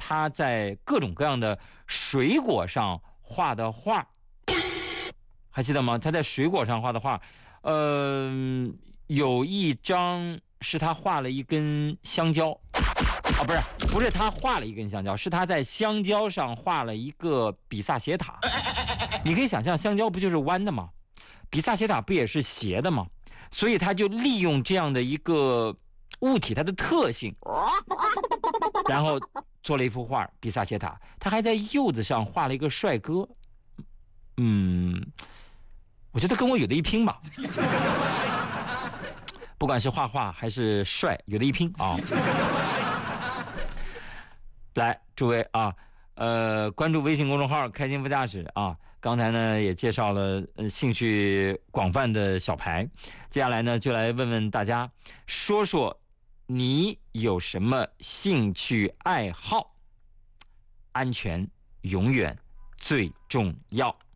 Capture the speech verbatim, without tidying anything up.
他在各种各样的水果上画的画，还记得吗？他在水果上画的画，呃，有一张是他画了一根香蕉，啊，不是，不是他画了一根香蕉，是他在香蕉上画了一个比萨斜塔。你可以想象，香蕉不就是弯的吗？比萨斜塔不也是斜的吗？所以他就利用这样的一个物体它的特性，然后做了一幅画比萨斜塔。他还在柚子上画了一个帅哥，嗯，我觉得跟我有的一拼吧。不管是画画还是帅，有的一拼啊。来，诸位啊，呃，关注微信公众号开心副驾驶啊。刚才呢也介绍了呃兴趣广泛的小排，接下来呢就来问问大家，说说你有什么兴趣爱好？安全永远最重要。